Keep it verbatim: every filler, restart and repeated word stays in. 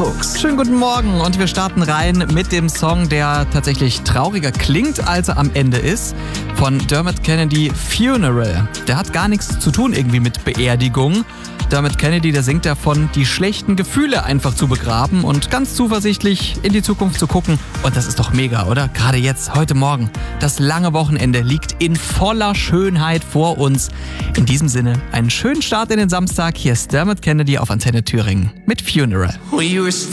Fuchs. Schönen guten Morgen und wir starten rein mit dem Song, der tatsächlich trauriger klingt, als er am Ende ist, von Dermot Kennedy, Funeral. Der hat gar nichts zu tun irgendwie mit Beerdigung. Dermot Kennedy, der singt davon, die schlechten Gefühle einfach zu begraben und ganz zuversichtlich in die Zukunft zu gucken. Und das ist doch mega, oder? Gerade jetzt, heute Morgen. Das lange Wochenende liegt in voller Schönheit vor uns. In diesem Sinne, einen schönen Start in den Samstag. Hier ist Dermot Kennedy auf Antenne Thüringen mit Funeral.